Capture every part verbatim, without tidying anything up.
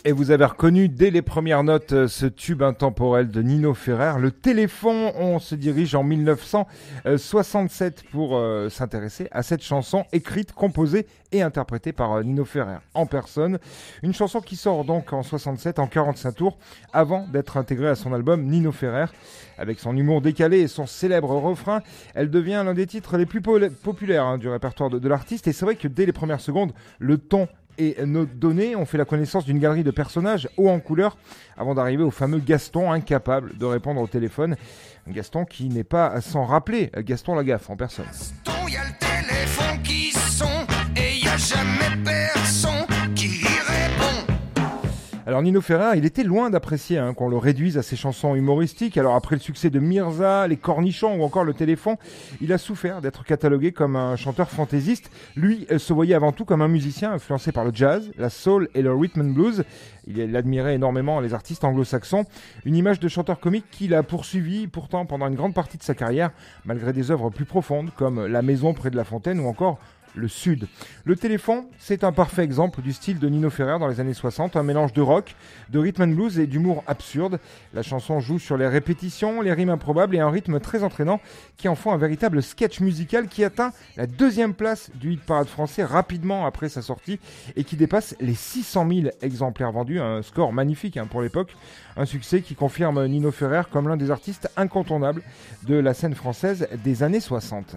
Et vous avez reconnu dès les premières notes ce tube intemporel de Nino Ferrer, Le Téléphone. On se dirige en dix-neuf cent soixante-sept pour euh, s'intéresser à cette chanson écrite, composée et interprétée par euh, Nino Ferrer en personne. Une chanson qui sort donc en soixante-sept en quarante-cinq tours avant d'être intégrée à son album Nino Ferrer. Avec son humour décalé et son célèbre refrain, elle devient l'un des titres les plus po- populaires hein, du répertoire de, de l'artiste. Et c'est vrai que dès les premières secondes, le ton et nos données ont fait la connaissance d'une galerie de personnages hauts en couleur avant d'arriver au fameux Gaston incapable de répondre au téléphone. Gaston qui n'est pas sans rappeler Gaston Lagaffe en personne. Gaston, y a le téléphone qui sonne et y a jamais personne qui répond. Alors Nino Ferrer, il était loin d'apprécier hein, qu'on le réduise à ses chansons humoristiques. Alors après le succès de Mirza, Les Cornichons ou encore Le Téléphone, il a souffert d'être catalogué comme un chanteur fantaisiste. Lui euh, se voyait avant tout comme un musicien influencé par le jazz, la soul et le rhythm and blues. Il admirait énormément les artistes anglo-saxons. Une image de chanteur comique qu'il a poursuivi pourtant pendant une grande partie de sa carrière, malgré des œuvres plus profondes comme La Maison près de la Fontaine ou encore Le Sud. Le Téléphone, c'est un parfait exemple du style de Nino Ferrer dans les années soixante, un mélange de rock, de rhythm and blues et d'humour absurde. La chanson joue sur les répétitions, les rimes improbables et un rythme très entraînant qui en font un véritable sketch musical qui atteint la deuxième place du hit parade français rapidement après sa sortie et qui dépasse les six cent mille exemplaires vendus, un score magnifique hein, pour l'époque. Un succès qui confirme Nino Ferrer comme l'un des artistes incontournables de la scène française des années soixante.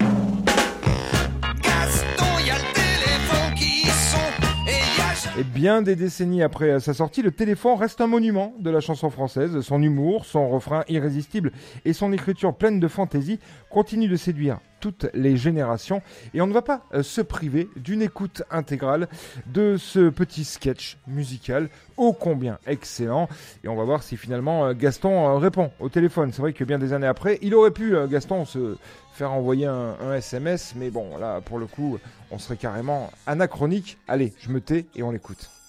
Et bien des décennies après sa sortie, Le Téléphone reste un monument de la chanson française. Son humour, son refrain irrésistible et son écriture pleine de fantaisie continuent de séduire toutes les générations. Et on ne va pas euh, se priver d'une écoute intégrale de ce petit sketch musical ô combien excellent. Et on va voir si finalement euh, Gaston euh, répond au téléphone. C'est vrai que bien des années après, il aurait pu, euh, Gaston, se faire envoyer un, un S M S. Mais bon, là, pour le coup, on serait carrément anachronique. Allez, je me tais et on l'écoute.